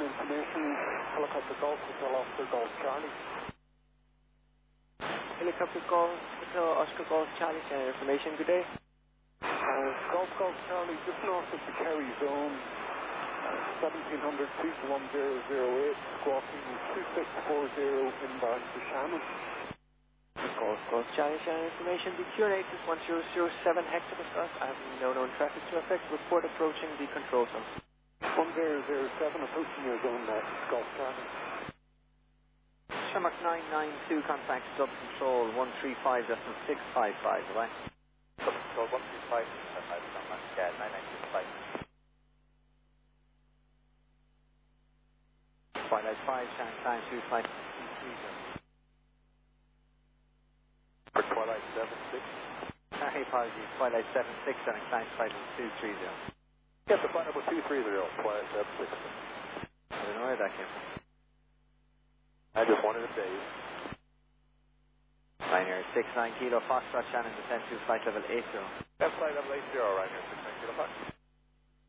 information, helicopter Golf Hotel Oscar Golf Charlie. Helicopter Golf Hotel Oscar Golf Charlie, Channel information, good day. Golf Charlie, just north of the Kerry zone, 1700 feet 1008, squawking 2640 inbound to Shannon. Golf Charlie, Channel information, BQ8 is 1007 hectopascals. I have no known traffic to affect. Report approaching the control zone. 1007 approaching your zone next, Golf Charlie. Shamrock 992, contact sub control 135.655, bye. Sub control 135.655, Shamrock 992, Twilight 5, Shannon time 2530. For Twilight 76. Sorry, apologies. Twilight 76, Shannon time 5230. Get the flight number 230, Twilight 76. I don't know where that came from. I just wanted to say. Ryanair 69 Kilo Foxtrot, Shannon descend to flight level 80. Flight level 80, Ryanair 69 Kilo Fox.